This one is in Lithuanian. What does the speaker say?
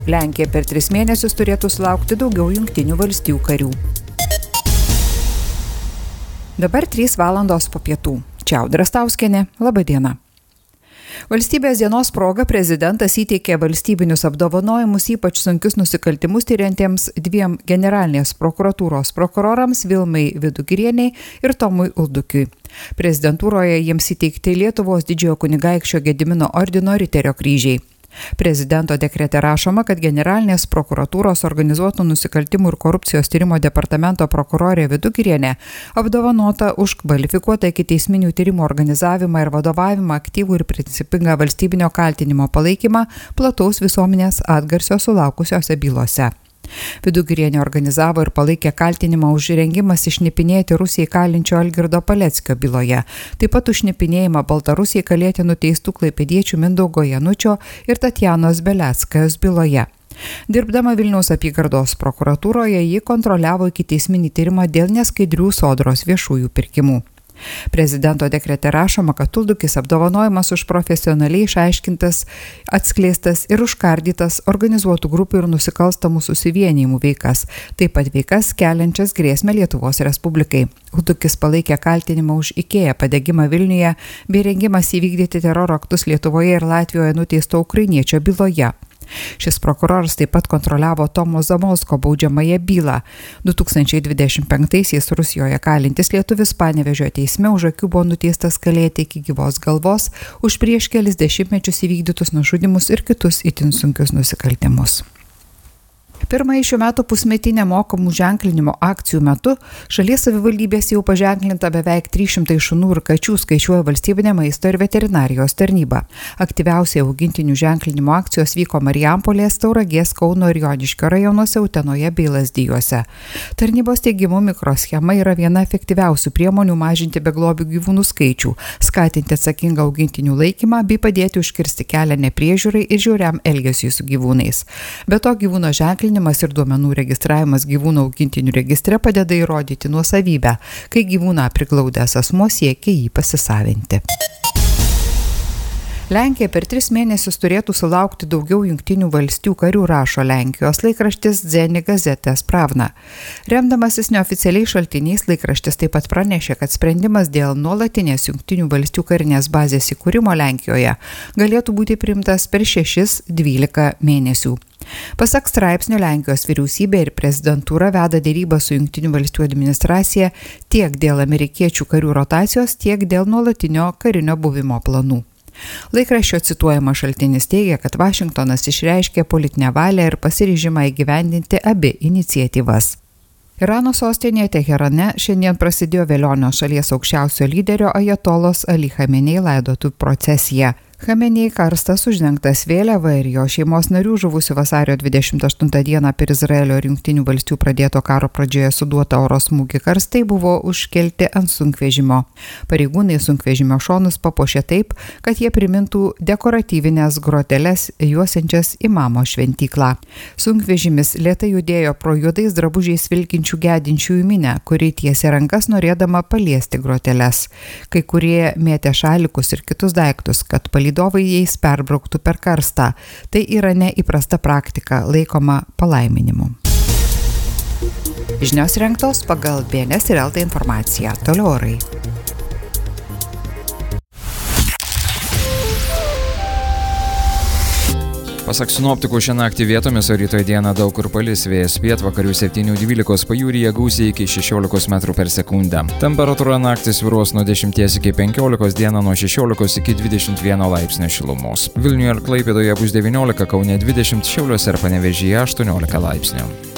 Lenkija per 3 mėnesius turėtų sulaukti daugiau Jungtinių valstijų karių. Dabar 3 valandos po pietų. Čia Audra Stauskienė, laba diena. Valstybės dienos proga prezidentas įteikė valstybinius apdovanojimus ypač sunkius nusikaltimus tyriantiems 2 generalinės prokuratūros prokurorams Vilmai Vidugirienei ir Tomui Uldukiui. Prezidentūroje jiems įteikti Lietuvos didžiojo kunigaikščio Gedimino ordino Riterio kryžiai. Prezidento dekrete rašoma, kad generalinės prokuratūros organizuotų nusikaltimų ir korupcijos tyrimo departamento prokurorė Vidugirienė apdovanota už kvalifikuotą ikiteisminių tyrimų organizavimą ir vadovavimą, aktyvų ir principingą valstybinio kaltinimo palaikymą plataus visuomenės atgarsio sulaukusiose bylose. Vidugirienė organizavo ir palaikė kaltinimą už rengimas išnipinėti Rusijai kalinčio Algirdo Paleckio byloje, taip pat už šnipinėjimą Baltarusijai kalėti nuteistų klaipėdiečių Mindaugo Janučio ir Tatjanos Beleckajos byloje. Dirbdama Vilniaus apygardos prokuratūroje, ji kontroliavo ikiteisminį tyrimą dėl neskaidrių Sodros viešųjų pirkimų. Prezidento dekrete rašoma, kad Uldukis apdovanojimas už profesionaliai išaiškintas, atskleistas ir užkardytas organizuotų grupių ir nusikalstamų susivienijimų veikas, taip pat veikas keliančias grėsmę Lietuvos Respublikai. Uldukis palaikė kaltinimą už IKEA padegimą Vilniuje bei rengimas įvykdyti teroro aktus Lietuvoje ir Latvijoje nuteisto ukrainiečio byloje. Šis prokuroras taip pat kontroliavo Tomo Zamolsko baudžiamąją bylą. 2025-aisiais Rusijoje kalintis lietuvis Panevėžio teisme už akių buvo nuteistas kalėti iki gyvos galvos už prieš kelis dešimtmečius įvykdytus nužudymus ir kitus itin sunkius nusikaltimus. Pirmąjį šių metų pusmetį nemokamų ženklinimo akcijų metu šalies savivaldybės jau paženklinta beveik 300 šunų ir kačių, skaičiuoja Valstybinė maisto ir veterinarijos tarnyba. Aktyviausiai augintinių ženklinimo akcijos vyko Marijampolės, Tauragės, Kauno ir Joniškio rajonuose, Utenoje bei Lazdijuose. Tarnybos teigimu mikroschema yra viena efektyviausių priemonių mažinti beglobių gyvūnų skaičių, skatinti atsakingą augintinių laikymą bei padėti užkirsti kelią nepriežiūrai ir žiauriam elgesiui su gyvūnais. Be to, gyvūno ženklinimas ir duomenų registravimas gyvūnų augintinių registre padeda įrodyti nuosavybę, kai gyvūną priglaudęs asmuo siekia jį pasisavinti. Lenkija per 3 mėnesius turėtų sulaukti daugiau Jungtinių valstijų karių, rašo Lenkijos laikraštis Dzeni Gazeta Spravna. Remdamasis neoficialiais šaltiniais, laikraštis taip pat pranešė, kad sprendimas dėl nuolatinės Jungtinių valstijų karinės bazės įkūrimo Lenkijoje galėtų būti priimtas per 6-12 mėnesių. Pasak straipsnio, Lenkijos vyriausybė ir prezidentūra veda dėrybą su Jungtinių valstijų administracija tiek dėl amerikiečių karių rotacijos, tiek dėl nuolatinio karinio buvimo planų. Laikraščio cituojama šaltinis teigia, kad Vašingtonas išreiškė politinę valią ir pasiryžimą įgyvendinti abi iniciatyvas. Irano sostinėje Teherane šiandien prasidėjo velionio šalies aukščiausio lyderio ajatolos Ali Chamenei laidotuvių procesija. Chamenei karstas uždengtas vėliava ir jo šeimos narių žuvusių vasario 28 dieną per Izraelio ir Jungtinių valstijų pradėto karo pradžioje suduotą oro smūgį karstai buvo užkelti ant sunkvežimio. Pareigūnai sunkvežimio šonus papuošė taip, kad jie primintų dekoratyvinės groteles juosiančias imamo šventyklą. Sunkvežimis lėtai judėjo pro juodais drabužiais vilkinčių gedinčiųjų minią, kuri tiesė rankas norėdama paliesti groteles. Kai kurie mėtė šalikus ir kitus daiktus, kad palydovai jais perbrauktų per karstą. Tai yra neįprasta praktika, laikoma palaiminimu. Žinios rengtos pagal BNS ir LT informaciją. Toliau orai. Pasak sinoptikų, šią naktį vietomis, o rytoj dieną daug kur palis, vėjas pietvakarių 7-12 pajūryje gūsiai iki 16 metrų per sekundę. Temperatūra naktį svyruos nuo 10 iki 15, dieną nuo 16 iki 21 laipsnio šilumos. Vilniuje ir Klaipėdoje bus 19, Kaune 20, Šiauliuose ir Panevėžyje 18 laipsnių.